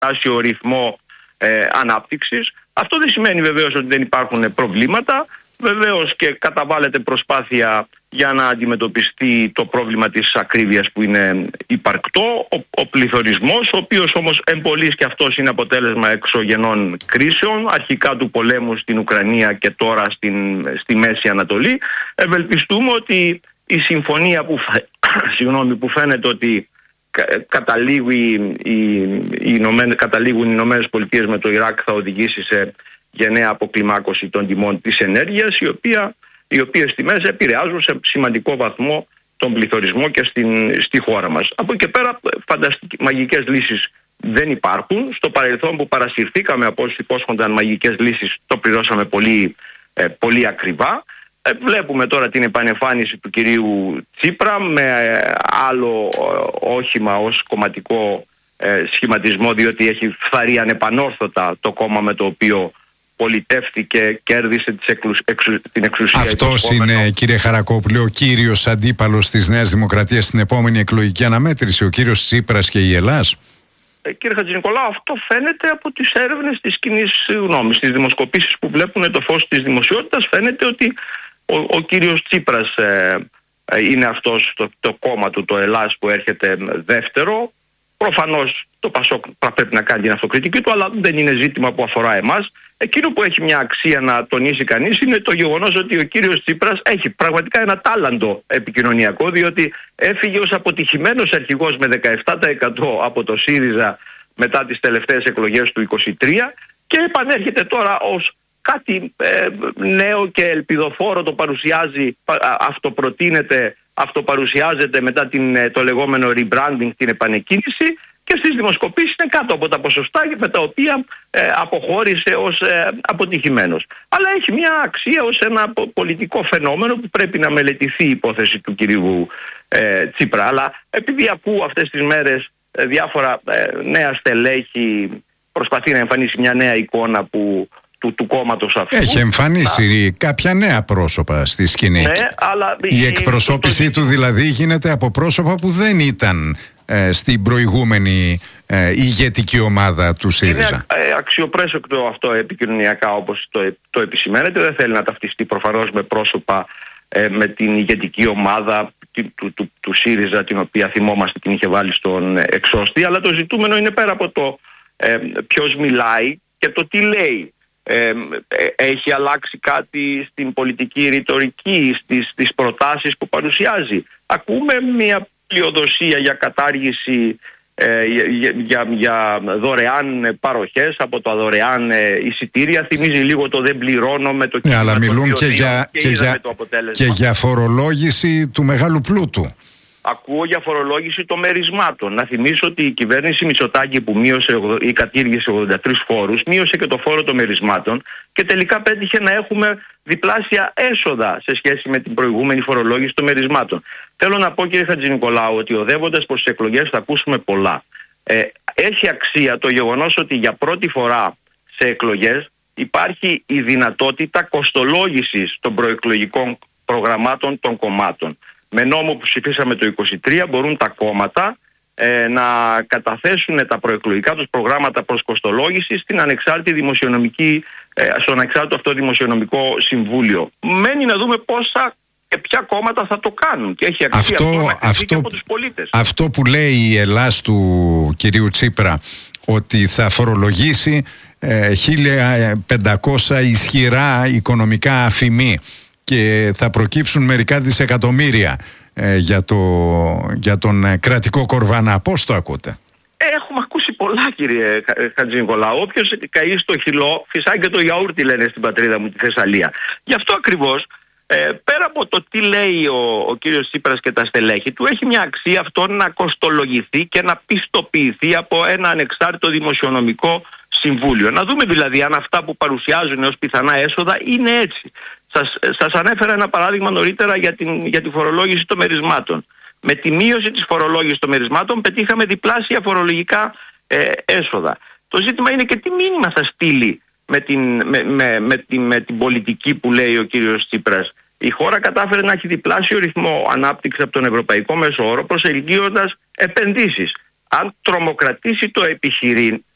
τεράστιο ρυθμό ανάπτυξης. Αυτό δεν σημαίνει βεβαίως ότι δεν υπάρχουν προβλήματα. Βεβαίως και καταβάλλεται προσπάθεια για να αντιμετωπιστεί το πρόβλημα της ακρίβειας που είναι υπαρκτό, ο πληθωρισμός, ο οποίος όμως εμπολής και αυτός είναι αποτέλεσμα εξωγενών κρίσεων, αρχικά του πολέμου στην Ουκρανία και τώρα στη Μέση Ανατολή. Ευελπιστούμε ότι η συμφωνία που φαίνεται ότι καταλήγουν οι Ηνωμένες Πολιτείες με το Ιράκ θα οδηγήσει σε γενναία αποκλιμάκωση των τιμών της ενέργειας, οι οποίες τιμές επηρεάζουν σε σημαντικό βαθμό τον πληθωρισμό και στη χώρα μας. Από εκεί και πέρα μαγικές λύσεις δεν υπάρχουν. Στο παρελθόν που παρασυρθήκαμε από όσους υπόσχονταν μαγικές λύσεις, το πληρώσαμε πολύ, πολύ ακριβά. Βλέπουμε τώρα την επανεμφάνιση του κυρίου Τσίπρα με άλλο όχημα ως κομματικό σχηματισμό, διότι έχει φθαρεί ανεπανόρθωτα το κόμμα με το οποίο πολιτεύτηκε, κέρδισε την εξουσία. Αυτός είναι, κύριε Χαρακόπουλε, ο κύριος αντίπαλος της Νέας Δημοκρατίας στην επόμενη εκλογική αναμέτρηση, ο κύριος Τσίπρας και η Ελλάς? Κύριε Χατζηνικολάου, αυτό φαίνεται από τις έρευνες της κοινής γνώμης, τις δημοσκοπήσεις που βλέπουν το φως της δημοσιότητας. Φαίνεται ότι ο κύριος Τσίπρας είναι αυτός το κόμμα του, το Ελλάς, που έρχεται δεύτερο. Προφανώς το ΠΑΣΟΚ πρέπει να κάνει την αυτοκριτική του, αλλά δεν είναι ζήτημα που αφορά εμάς. Εκείνο που έχει μια αξία να τονίσει κανείς είναι το γεγονός ότι ο κύριος Τσίπρας έχει πραγματικά ένα τάλαντο επικοινωνιακό, διότι έφυγε ως αποτυχημένος αρχηγός με 17% από το ΣΥΡΙΖΑ μετά τις τελευταίες εκλογές του 2023 και επανέρχεται τώρα ως κάτι νέο και ελπιδοφόρο, το παρουσιάζει, αυτοπαρουσιάζεται μετά το λεγόμενο rebranding, την επανεκκίνηση, και στις δημοσκοπήσεις είναι κάτω από τα ποσοστά με τα οποία αποχώρησε ως αποτυχημένος. Αλλά έχει μια αξία ως ένα πολιτικό φαινόμενο που πρέπει να μελετηθεί η υπόθεση του κυρίου Τσίπρα. Αλλά επειδή ακούω αυτές τις μέρες διάφορα νέα στελέχη, προσπαθεί να εμφανίσει μια νέα εικόνα του κόμματος αυτού. Έχει εμφανίσει κάποια νέα πρόσωπα στη σκηνή. Ναι, αλλά η εκπροσώπησή του δηλαδή γίνεται από πρόσωπα που δεν ήταν στην προηγούμενη ηγετική ομάδα του ΣΥΡΙΖΑ. Είναι αξιοπρέπευτο αυτό επικοινωνιακά, όπως το επισημαίνεται. Δεν θέλει να ταυτιστεί προφανώς με πρόσωπα με την ηγετική ομάδα του ΣΥΡΙΖΑ, την οποία θυμόμαστε την είχε βάλει στον εξώστη. Αλλά το ζητούμενο είναι πέρα από το ποιος μιλάει και το τι λέει. Έχει αλλάξει κάτι στην πολιτική ρητορική, στις προτάσεις που παρουσιάζει? Ακούμε μια πλειοδοσία για κατάργηση, για δωρεάν παροχές από τα δωρεάν εισιτήρια. Θυμίζει λίγο το δεν πληρώνω με το κοινό. Αλλά μιλούν και για φορολόγηση του μεγάλου πλούτου. Ακούω για φορολόγηση των μερισμάτων. Να θυμίσω ότι η κυβέρνηση Μητσοτάκη, που μείωσε ή κατήργησε 83 φόρους, μείωσε και το φόρο των μερισμάτων και τελικά πέτυχε να έχουμε διπλάσια έσοδα σε σχέση με την προηγούμενη φορολόγηση των μερισμάτων. Θέλω να πω, κύριε Χατζηνικολάου, ότι οδεύοντας προς τις εκλογές θα ακούσουμε πολλά. Έχει αξία το γεγονός ότι για πρώτη φορά σε εκλογές υπάρχει η δυνατότητα κοστολόγησης των προεκλογικών προγραμμάτων των κομμάτων. Με νόμο που ψηφίσαμε το 2023 μπορούν τα κόμματα να καταθέσουν τα προεκλογικά τους προγράμματα προς κοστολόγηση στον ανεξάρτητο αυτό δημοσιονομικό συμβούλιο. Μένει να δούμε πόσα και ποια κόμματα θα το κάνουν, και έχει αξία αυτό από τους πολίτες. Αυτό που λέει η Ελλάς του κυρίου Τσίπρα, ότι θα φορολογήσει 1.500 ισχυρά οικονομικά αφημί και θα προκύψουν μερικά δισεκατομμύρια για τον κρατικό κορβανά. Πώς το ακούτε? Έχουμε ακούσει πολλά, κύριε Χατζηνικολάου. Όποιος καεί στο χυλό φυσάει και το γιαούρτι, λένε στην πατρίδα μου, τη Θεσσαλία. Γι' αυτό ακριβώς, πέρα από το τι λέει ο κύριος Τσίπρας και τα στελέχη του, έχει μια αξία αυτό να κοστολογηθεί και να πιστοποιηθεί από ένα ανεξάρτητο δημοσιονομικό συμβούλιο. Να δούμε δηλαδή αν αυτά που παρουσιάζουν ως πιθανά έσοδα είναι έτσι. Σας ανέφερα ένα παράδειγμα νωρίτερα για τη φορολόγηση των μερισμάτων. Με τη μείωση της φορολόγησης των μερισμάτων πετύχαμε διπλάσια φορολογικά έσοδα. Το ζήτημα είναι και τι μήνυμα θα στείλει με την πολιτική που λέει ο κύριος Τσίπρας. Η χώρα κατάφερε να έχει διπλάσιο ρυθμό ανάπτυξη από τον ευρωπαϊκό μέσο όρο, προσελκύοντας επενδύσεις. Αν τρομοκρατήσει το επιχειρήν,